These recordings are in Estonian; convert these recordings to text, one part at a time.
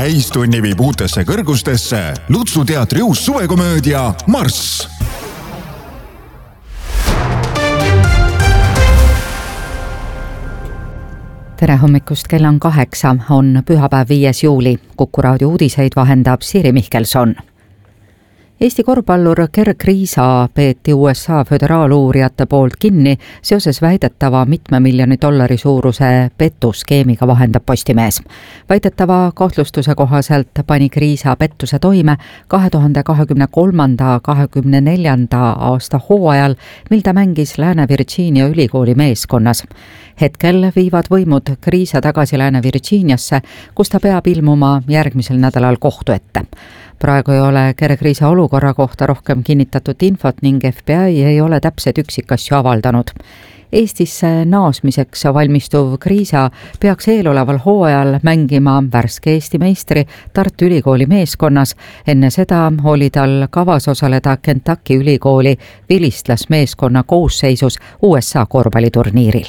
täistunni viib uutesse kõrgustesse Lutsu teatri uus suvekomöödia Marss. Tere hommikust, kell on 8, on pühapäev 5. juuli. Kuku raadio uudiseid vahendab Siiri Mihkelson. Eesti korvpallur Gerg Riisa peeti USA föderaaluurijate poolt kinni seoses väidetava $1 miljoni suuruse pettuskeemiga, vahendab Postimees. Väidetava kahtlustuse kohaselt pani Riisa pettuse toime 2023-2024 aasta hooajal, mil ta mängis Lääne-Virginia ülikooli meeskonnas. Hetkel viivad võimud Riisa tagasi Lääne-Virginiasse, kus ta peab ilmuma järgmisel nädalal kohtu ette. Praegu ei ole Gerg Riisa olukorra kohta rohkem kinnitatud infot ning FBI ei ole täpseid üksikasju avaldanud. Eestisse naasmiseks valmistuv Riisa peaks eeloleval hooajal mängima värske Eesti meistri Tartu Ülikooli meeskonnas. Enne seda oli tal kavas osaleda Kentucky ülikooli vilistlasmeeskonna koosseisus USA korvpalliturniiril.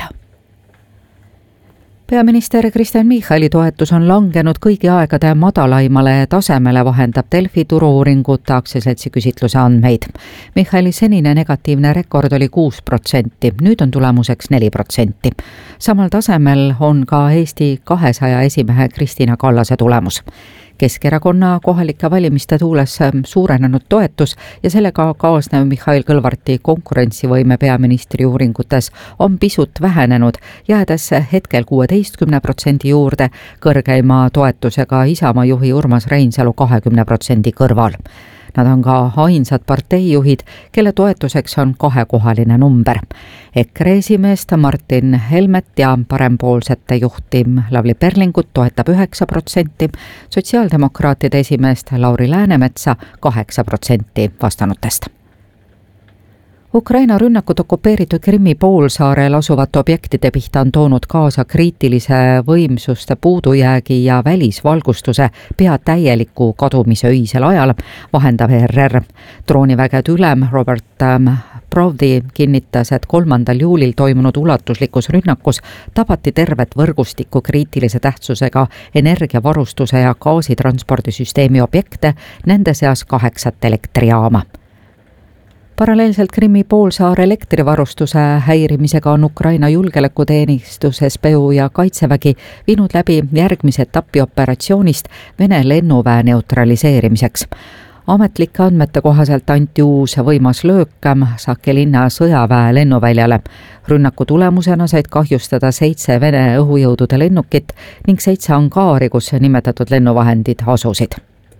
Peaminister Kristen Michali toetus on langenud kõigi aegade madalaimale tasemele, vahendab Delfi Turu-uuringute aktsiaseltsi küsitluse andmeid. Michali senine negatiivne rekord oli 6%, nüüd on tulemuseks 4%. Samal tasemel on ka Eesti 200 esimehe Kristina Kallase tulemus. Keskerakonna kohalike valimiste tuules suurenenud toetus ja sellega kaasnev Mihhail Kõlvarti konkurentsivõime peaministri uuringutes on pisut vähenenud, jäädes hetkel 16% juurde, kõrgeima toetusega Isamaa juhi Urmas Reinsalu 20% kõrval. Nad on ka ainsad parteijuhid, kelle toetuseks on kahekohaline number. EKRE esimeest Martin Helmet ja parempoolsete juhti Lavly Perlingut toetab 9%, sotsiaaldemokraatide esimeest Lauri Läänemetsa 8% vastanutest. Ukraina rünnakud okupeeritud Krimmi poolsaarel asuvate objektide pihta on toonud kaasa kriitilise võimsuste puudujäägi ja välisvalgustuse pea täieliku kadumise öisel ajal, vahendab ERR. Droonivägede ülem Robert Provdi kinnitas, et 3. juulil toimunud ulatuslikus rünnakus tabati tervet võrgustikku kriitilise tähtsusega energiavarustuse ja gaasitranspordisüsteemi objekte, nende seas 8 elektrijaama. Paralleelselt Krimmi poolsaare elektrivarustuse häirimisega on Ukraina julgeolekuteenistus SBU ja Kaitsevägi viinud läbi järgmise etapi operatsioonist Vene lennuväe neutraliseerimiseks. Ametlike andmete kohaselt anti uus võimas löök Sakelinna sõjaväe lennuväljale. Rünnaku tulemusena said kahjustada 7 Vene õhujõudude lennukit ning 7 angaari, kus nimetatud lennuvahendid asusid.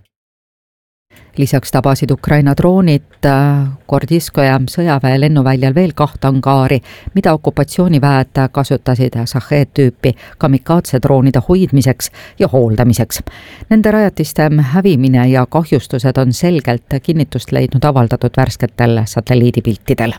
Lisaks tabasid Ukraina droonid Gordiskoja sõjaväe lennuväljal veel 2 angaari, mida okupatsiooniväed kasutasid Shahed-tüüpi kamikaatsedroonide hoidmiseks ja hooldamiseks. Nende rajatiste hävimine ja kahjustused on selgelt kinnitust leidnud avaldatud värsketel satelliidipiltidel.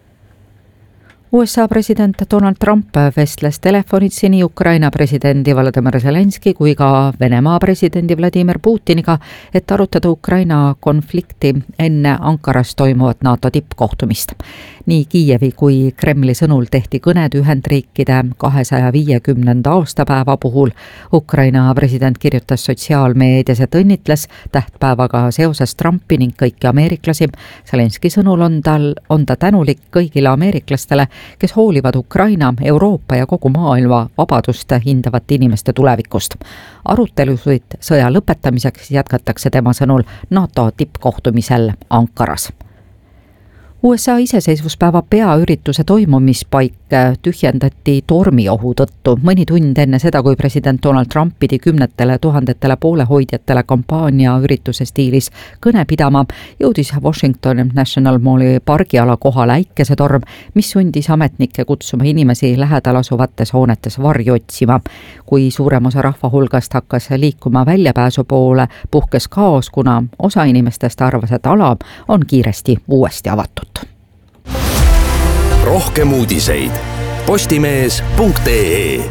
USA president Donald Trump vestles telefonitsi nii Ukraina presidendi Volodymyr Zelenski kui ka Venemaa presidendi Vladimir Putiniga, et arutada Ukraina konflikti enne Ankaras toimuvat NATO tippkohtumist. Nii Kiievi kui Kremli sõnul tehti kõned Ühendriikide 250. aastapäeva puhul. Ukraina president kirjutas sotsiaalmeedias, et õnnitles tähtpäevaga seoses Trumpi ning kõiki ameeriklasi. Zelenski sõnul on ta tänulik kõigile ameeriklastele, kes hoolivad Ukraina, Euroopa ja kogu maailma vabadust hindavate inimeste tulevikust. Arutelusid sõja lõpetamiseks jätkatakse tema sõnul NATO tippkohtumisel Ankaras. USA iseseisvuspäeva peaürituse toimumispaik tühjendati tormiohu tõttu mõni tund enne seda, kui president Donald Trump pidi 10 000 poolehoidjatele kampaania ürituse stiilis kõne pidama, jõudis Washington National Malli pargiala kohale äikesetorm, mis sundis ametnikke kutsuma inimesi lähedal asuvates hoonetes varju otsima. Kui suurem osa rahva hulgast hakkas liikuma väljapääsu poole, puhkes kaos, kuna osa inimestest arvas, et ala on kiiresti uuesti avatud. Rohkem uudiseid postimees.ee.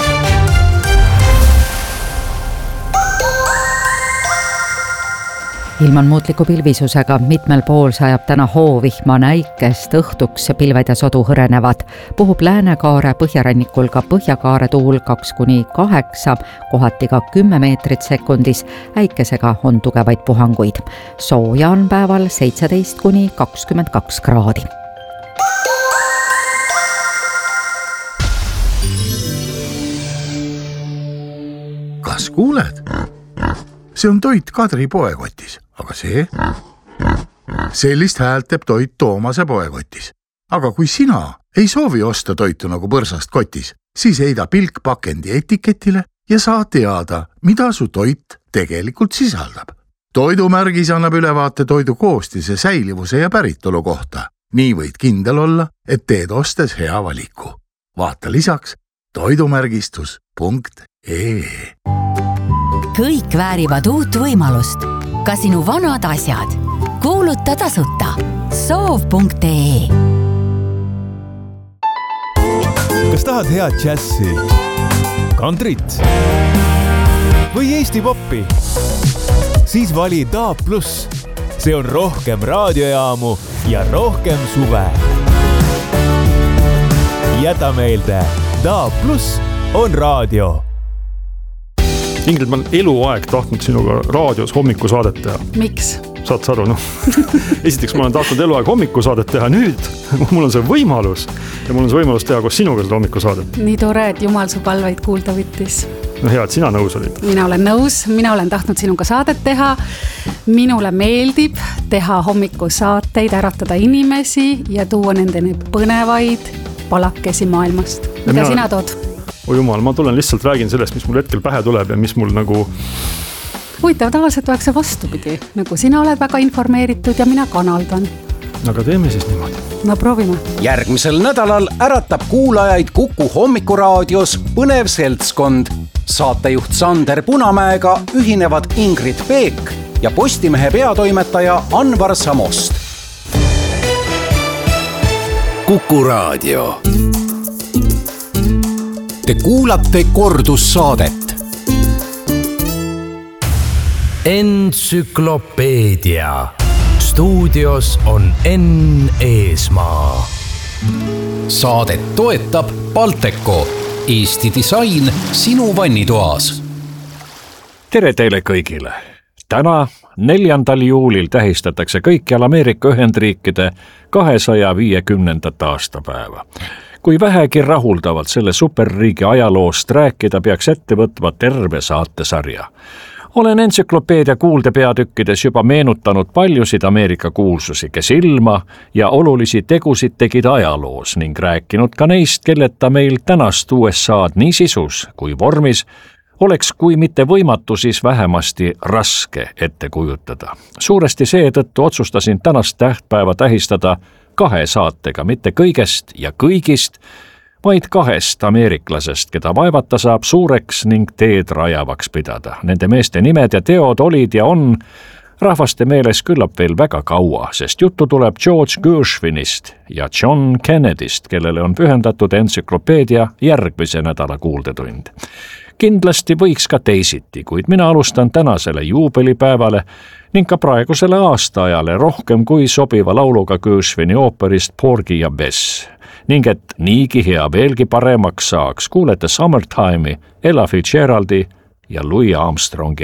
ilm on muutliku pilvisusega, mitmel pool sajab täna hoovihma näikest, õhtuks pilved ja sodu hõrenevad. Puhub läänekaare põhjarannikul ka põhjakaare tuul 2–8, kohati ka 10 meetrit sekundis, äikesega on tugevaid puhanguid. Sooja on päeval 17–22 kraadi. Kas kuuled? See on toit Kadri poekotis, aga see? Sellist häält teeb toit Toomase poekotis. Aga kui sina ei soovi osta toitu nagu põrsast kotis, siis heida pilk pakendi etiketile ja saa teada, mida su toit tegelikult sisaldab. Toidumärgis annab ülevaate toidu koostise, säilivuse ja päritolu kohta. Nii võid kindel olla, et teed ostes hea valiku. Vaata lisaks toidumärgistus.ee. Kõik väärivad uut võimalust. Ka sinu vanad asjad. Kuuluta tasuta. Soov.ee. Kas tahad head džässi, kantrit või Eesti poppi? Siis vali DAB+. See on rohkem raadiojaamu ja rohkem suve. Jäta meelde, DAB+ on raadio. Ingrid, ma olen eluaeg tahtnud sinuga raadios hommikusaadet teha. Miks? Saad sa aru, Esiteks ma olen tahtnud eluaeg hommikusaadet teha, nüüd mul on see võimalus ja mul on see võimalus teha koos sinuga seda hommikusaadet. Nii tore, et Jumal su palveid kuulda võttis. No hea, et sina nõus olid. Mina olen nõus, mina olen tahtnud sinuga saadet teha. Minule meeldib teha hommikusaateid, äratada inimesi ja tuua nendeni põnevaid palakesi maailmast. Mida sina tood? O Jumal, ma tulen lihtsalt räägin sellest, mis mul hetkel pähe tuleb ja mis mul nagu... Huvitav, tavaliselt oleks see vastupidi. Nagu sina oled väga informeeritud ja mina kanaldan. Aga teeme siis niimoodi. No proovime. Järgmisel nädalal äratab kuulajaid Kuku hommikuraadios põnev seltskond. Saatejuht Sander Punamäega ühinevad Ingrid Peek ja Postimehe peatoimetaja Anvar Samost. Kuku raadio. Te kuulate kordussaadet. Entsüklopeedia. Stuudios on Enn Eesmaa. Saadet toetab Balteco. Eesti disain sinu vannitoas. Tere teile kõigile. Täna 4. juulil tähistatakse kõikjal Ameerika Ühendriikide 250. aastapäeva. Kui vähegi rahuldavalt selle superriigi ajaloost rääkida, peaks ette võtma terve saatesarja. Olen entsüklopeedia kuuldepeatükkides juba meenutanud paljusid Ameerika kuulsusi, kes ilma ja olulisi tegusid tegid ajaloos ning rääkinud ka neist, kelleta meil tänast USA'd nii sisus kui vormis oleks kui mitte võimatu, siis vähemasti raske ette kujutada. Suuresti seetõttu otsustasin tänast tähtpäeva tähistada 2 saatega, mitte kõigest ja kõigist, vaid 2 ameeriklasest, keda vaevata saab suureks ning teed rajavaks pidada. Nende meeste nimed ja teod olid ja on rahvaste meeles küllap veel väga kaua, sest juttu tuleb George Gershwinist ja John Kennedyst, kellele on pühendatud entsüklopeedia järgmise nädala kuuldetund. Kindlasti võiks ka teisiti, kuid mina alustan tänasele juubelipäevale ning ka praegusele aastaajale rohkem kui sobiva lauluga Gershwini ooperist Porgy ja Bess. Ning et niigi hea veelgi paremaks saaks, kuulete Summertime'i, Ella Fitzgeraldi ja Louis Armstrongi